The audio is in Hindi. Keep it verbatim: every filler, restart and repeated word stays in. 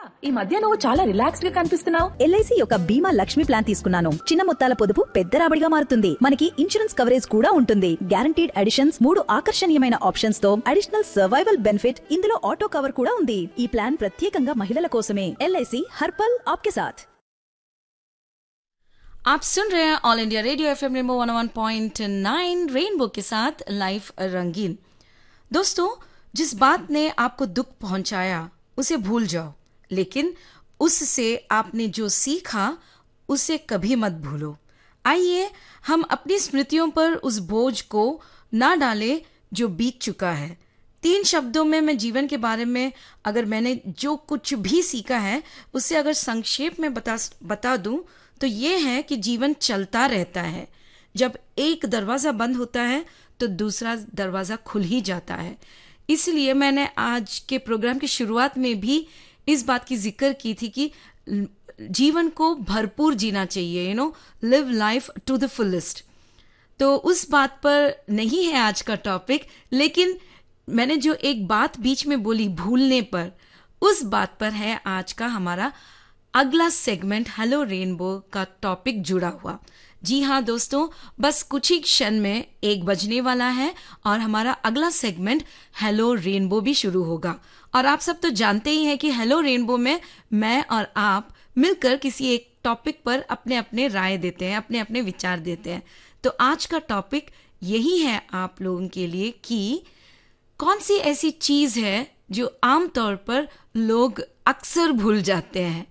ఈ మధ్య నువ్వు చాలా రిలాక్స్డ్ గా కనిపిస్తున్నావు. ఎల్ఐసి యొక్క బీమా లక్ష్మి ప్లాన్ తీసుకున్నాను. చిన్న మొత్తాల పొదుపు పెద్ద రాబడిగా మారుతుంది. మనకి ఇన్సూరెన్స్ కవరేజ్ కూడా ఉంటుంది. గ్యారంటీడ్ అడిషన్స్, మూడు ఆకర్షణీయమైన ఆప్షన్స్ తో అడిషనల్ సర్వైవల్ బెనిఫిట్, ఇందులో ఆటో కవర్ కూడా ఉంది. ఈ ప్లాన్ ప్రత్యేకంగా మహిళల కోసమే. ఎల్ఐసి హర్పల్ ఆప్కే సాథ్. आप सुन रहे हैं all India radio FM rainbow one ओ वन पॉइंट नाइन रेनबो के साथ लाइफ रंगीन. दोस्तों, जिस बात ने आपको दुख पहुंचाया उसे भूल जाओ, लेकिन उससे आपने जो सीखा उसे कभी मत भूलो. आइए हम अपनी स्मृतियों पर उस बोझ को ना डालें जो बीत चुका है. तीन शब्दों में मैं जीवन के बारे में अगर मैंने जो कुछ भी सीखा है उसे अगर संक्षेप में बता बता दूं तो ये है कि जीवन चलता रहता है. जब एक दरवाज़ा बंद होता है तो दूसरा दरवाज़ा खुल ही जाता है. इसलिए मैंने आज के प्रोग्राम की शुरुआत में भी इस बात की जिक्र की थी कि जीवन को भरपूर जीना चाहिए, you know, live life to the fullest. तो उस बात पर नहीं है आज का टॉपिक, लेकिन मैंने जो एक बात बीच में बोली भूलने पर, उस बात पर है आज का हमारा अगला सेगमेंट हेलो रेनबो का टॉपिक जुड़ा हुआ. जी हाँ दोस्तों, बस कुछ ही क्षण में एक बजने वाला है और हमारा अगला सेगमेंट हेलो रेनबो भी शुरू होगा. और आप सब तो जानते ही हैं कि हेलो रेनबो में मैं और आप मिलकर किसी एक टॉपिक पर अपने अपने राय देते हैं, अपने अपने विचार देते हैं. तो आज का टॉपिक यही है आप लोगों के लिए कि कौन सी ऐसी चीज़ है जो आमतौर पर लोग अक्सर भूल जाते हैं.